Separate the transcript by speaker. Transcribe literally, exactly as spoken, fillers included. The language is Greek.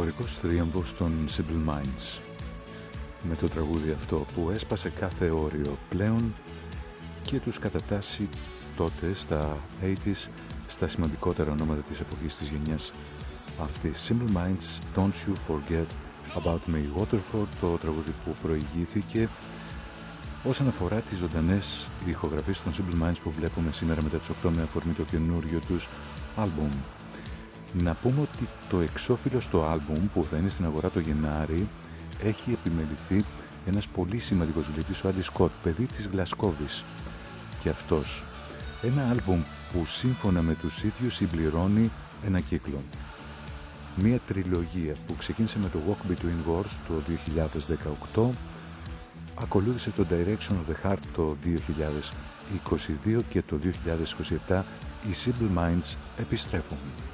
Speaker 1: μεταφορικός θρίαμβος των Simple Minds, με το τραγούδι αυτό που έσπασε κάθε όριο πλέον και τους κατατάσσει τότε στα ογδόντα στα σημαντικότερα ονόματα της εποχής της γενιάς αυτής. Simple Minds, Don't You Forget About Me. Waterford, το τραγούδι που προηγήθηκε. Όσον αφορά τις ζωντανές ηχογραφίες των Simple Minds που βλέπουμε σήμερα μετά τις οκτώ με αφορμή το καινούριο τους άλμπουμ, να πούμε ότι το εξώφυλλο στο άλμπουμ που θα είναι στην αγορά το Γενάρη έχει επιμεληθεί ένας πολύ σημαντικός δουλευτής, ο Άντι Σκοτ, παιδί της Γλασκόβης. Και αυτός, ένα άλμπουμ που σύμφωνα με τους ίδιους συμπληρώνει ένα κύκλο. Μία τριλογία που ξεκίνησε με το Walk Between Wars το δύο χιλιάδες δεκαοκτώ, ακολούθησε το Direction of the Heart το δύο χιλιάδες είκοσι δύο και το δύο χιλιάδες είκοσι επτά οι Simple Minds επιστρέφουν.